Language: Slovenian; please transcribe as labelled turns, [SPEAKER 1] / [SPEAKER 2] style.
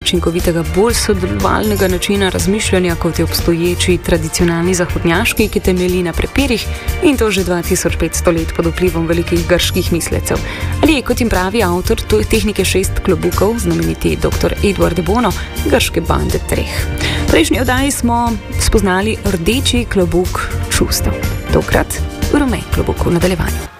[SPEAKER 1] učinkovitega, bolj sodelovalnega načina razmišljanja kot je obstoječi tradicionalni zahodnjaški, ki temelji na prepirih in to že 2500 let pod vplivom velikih grških mislecev. Ali, kot jim pravi avtor tehnike 6 klobukov, znameniti dr. Edward de Bono, grške bande 3. V prejšnji oddaji smo spoznali rdeči klobuk čustev. Tokrat rumeni klobuk v nadaljevanju.